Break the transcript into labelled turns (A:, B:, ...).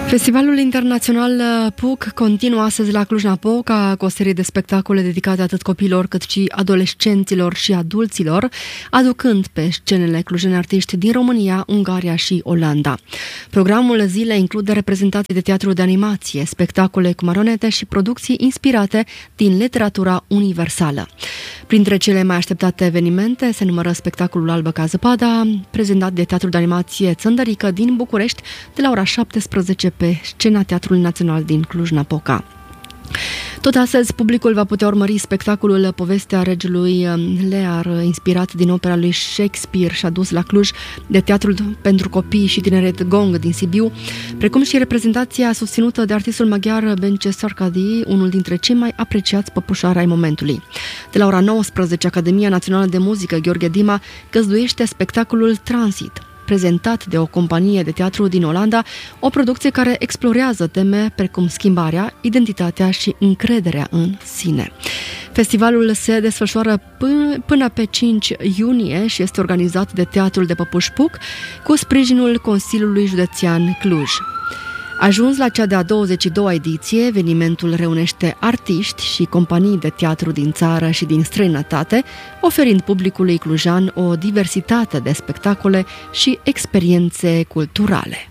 A: Festivalul internațional PUC continuă astăzi la Cluj-Napoca cu o serie de spectacole dedicate atât copiilor cât și adolescenților și adulților, aducând pe scenele clujene artiști din România, Ungaria și Olanda. Programul zilei include reprezentații de teatru de animație, spectacole cu marionete și producții inspirate din literatura universală. Printre cele mai așteptate evenimente se numără spectacolul Albă ca zăpada, prezentat de Teatrul de Animație Țăndărică din București de la ora 17 pe scena Teatrului Național din Cluj-Napoca. Tot astăzi, publicul va putea urmări spectacolul Povestea Regelui Lear, inspirat din opera lui Shakespeare și adus la Cluj de Teatrul pentru Copii și Tineret Gong din Sibiu, precum și reprezentația susținută de artistul maghiar Bence Sarcadi, unul dintre cei mai apreciați păpușari ai momentului. De la ora 19, Academia Națională de Muzică Gheorghe Dima găzduiește spectacolul Transit, prezentat de o companie de teatru din Olanda, o producție care explorează teme precum schimbarea, identitatea și încrederea în sine. Festivalul se desfășoară până pe 5 iunie și este organizat de Teatrul de Păpuși PUC cu sprijinul Consiliului Județean Cluj. Ajuns la cea de-a 22-a ediție, evenimentul reunește artiști și companii de teatru din țară și din străinătate, oferind publicului clujan o diversitate de spectacole și experiențe culturale.